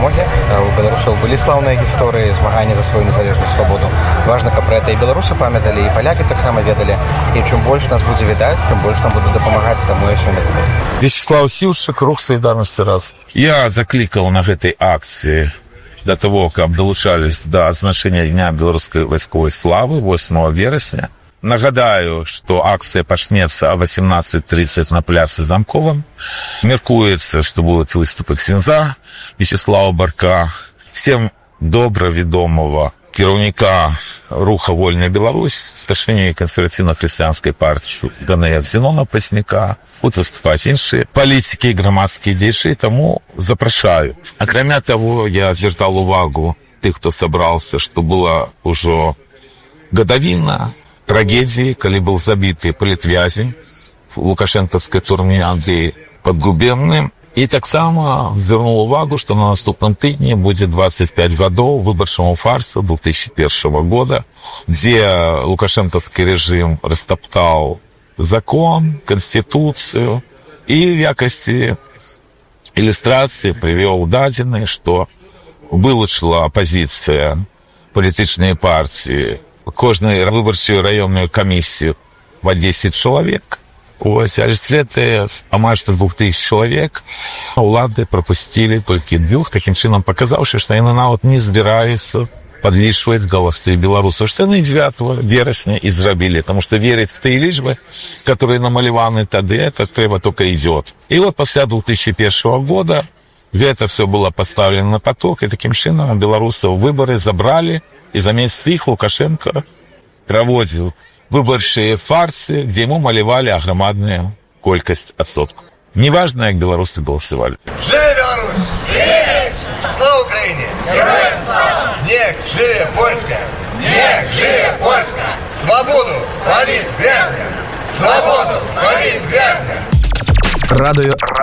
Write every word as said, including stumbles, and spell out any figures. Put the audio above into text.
перамогі. У беларусаў былі слаўныя гісторыі змагання за сваю незалежнасць, свабоду. Важна, каб пра гэта і беларусы памяталі, і палякі таксама ведалі. І чым больш нас будзе відаць, тым больш нам будуць дапамагаць, таму я сёння тут. Вячеслав Сілчык, рух Салідарнасці раз. Я заклікаў на гэтай акцыі для того, каб далучались до адзначэння Дня беларускай вайсковай славы восьмага верасня. Нагадаю, что акция пачнецца о восемнадцать тридцать на пляцы Замковым. Меркуецца, что будут выступы ксяндза Вячеслава Барка, всем добра вядомого кіраўніка руха «Вольная Беларусь», старшыні кансервативно-хрысціянскай партии Ганея Зенона Пасняка, будут выступать іншыя палітыкі і грамадскія дзеячы, тому запрашаю. Акрамя того, я звяртал увагу тых, хто сабраўся, што была ўжо гадавіна трагедии, когда был забитый политвязень в лукашенковской турме Андрей Подгубенным. И так само звернул увагу, что на наступном тыдні будет двадцать пять годов выборчему фарсу две тысячи первого года, где лукашенковский режим растоптал закон, конституцию и в якости иллюстрации привел дадзеные, что вылучила оппозиция політичної партии кожную выборчую районную комиссию в десять человек. Ось, а след амаль что двух тысяч человек улады пропустили только двух, таким чином показавши, что яны нават не збираются подлічваць голосы белорусов, что яны девятого верасня и зрабили, потому что верить в те личбы, которые намалеваны тады, это треба только идет. И вот после две тысячи первого года это все было поставлено на поток, и таким чином белорусов выборы забрали, и замест их Лукашенко проводил выборчыя фарсы, где ему малевали агромадную колькость адсоткаў. Неважно, как белорусы голосовали. Живе Беларусь! Живе! Слава Украине! Героям слава! Нех живе Польска! Нех живе Польска! Свободу політв'язням! Свободу політв'язням! Радио